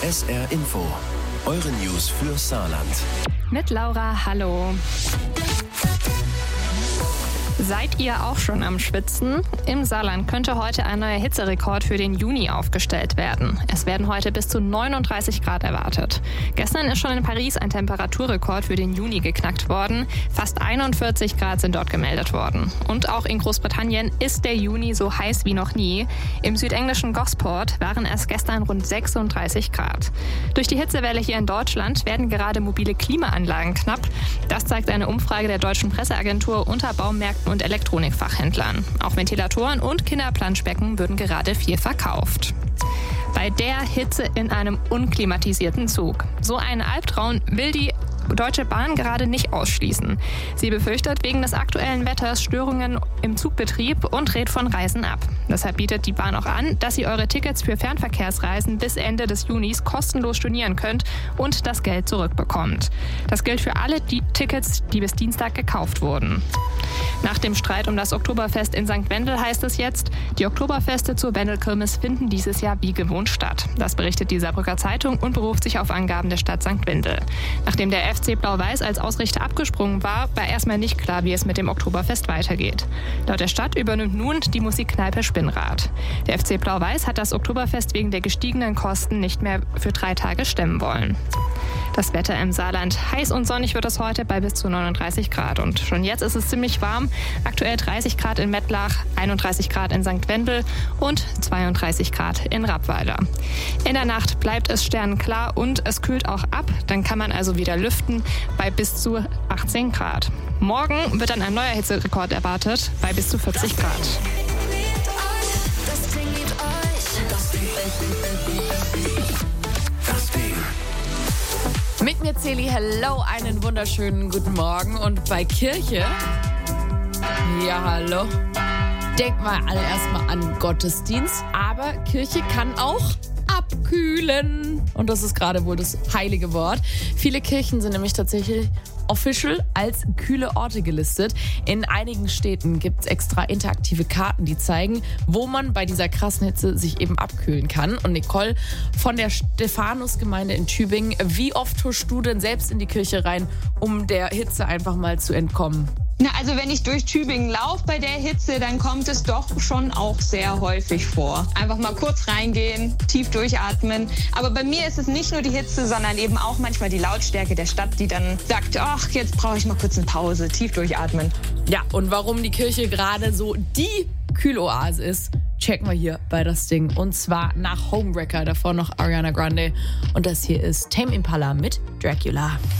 SR Info, eure News für Saarland. Mit Laura, hallo. Seid ihr auch schon am Schwitzen? Im Saarland könnte heute ein neuer Hitzerekord für den Juni aufgestellt werden. Es werden heute bis zu 39 Grad erwartet. Gestern ist schon in Paris ein Temperaturrekord für den Juni geknackt worden. Fast 41 Grad sind dort gemeldet worden. Und auch in Großbritannien ist der Juni so heiß wie noch nie. Im südenglischen Gosport waren es gestern rund 36 Grad. Durch die Hitzewelle hier in Deutschland werden gerade mobile Klimaanlagen knapp. Das zeigt eine Umfrage der Deutschen Presseagentur unter Baumärkten und Elektronikfachhändlern. Auch Ventilatoren und Kinderplanschbecken würden gerade viel verkauft. Bei der Hitze in einem unklimatisierten Zug. So einen Albtraum will die Deutsche Bahn gerade nicht ausschließen. Sie befürchtet wegen des aktuellen Wetters Störungen im Zugbetrieb und rät von Reisen ab. Deshalb bietet die Bahn auch an, dass ihr eure Tickets für Fernverkehrsreisen bis Ende des Junis kostenlos stornieren könnt und das Geld zurückbekommt. Das gilt für alle die Tickets, die bis Dienstag gekauft wurden. Nach dem Streit um das Oktoberfest in St. Wendel heißt es jetzt, die Oktoberfeste zur Wendelkirmes finden dieses Jahr wie gewohnt statt. Das berichtet die Saarbrücker Zeitung und beruft sich auf Angaben der Stadt St. Wendel. Nachdem der FC Blau-Weiß als Ausrichter abgesprungen war erstmal nicht klar, wie es mit dem Oktoberfest weitergeht. Laut der Stadt übernimmt nun die Musikkneipe Spinnrad. Der FC Blau-Weiß hat das Oktoberfest wegen der gestiegenen Kosten nicht mehr für 3 Tage stemmen wollen. Das Wetter im Saarland. Heiß und sonnig wird es heute bei bis zu 39 Grad. Und schon jetzt ist es ziemlich warm. Aktuell 30 Grad in Mettlach, 31 Grad in St. Wendel und 32 Grad in Rappweiler. In der Nacht bleibt es sternenklar und es kühlt auch ab. Dann kann man also wieder lüften bei bis zu 18 Grad. Morgen wird dann ein neuer Hitzerekord erwartet bei bis zu 40 Grad. Mit mir Celi, hello, einen wunderschönen guten Morgen. Und bei Kirche, ja hallo, denkt mal alle erstmal an Gottesdienst, aber Kirche kann auch abkühlen. Und das ist gerade wohl das heilige Wort. Viele Kirchen sind nämlich tatsächlich official als kühle Orte gelistet. In einigen Städten gibt es extra interaktive Karten, die zeigen, wo man bei dieser krassen Hitze sich eben abkühlen kann. Und Nicole von der Stephanusgemeinde in Tübingen, wie oft huschst du denn selbst in die Kirche rein, um der Hitze einfach mal zu entkommen? Na, also wenn ich durch Tübingen laufe bei der Hitze, dann kommt es doch schon auch sehr häufig vor. Einfach mal kurz reingehen, tief durchatmen. Aber bei mir ist es nicht nur die Hitze, sondern eben auch manchmal die Lautstärke der Stadt, die dann sagt, ach, jetzt brauche ich mal kurz eine Pause, tief durchatmen. Ja, und warum die Kirche gerade so die Kühloase ist, checken wir hier bei das Ding. Und zwar nach Homewrecker, davor noch Ariana Grande. Und das hier ist Tame Impala mit Dracula.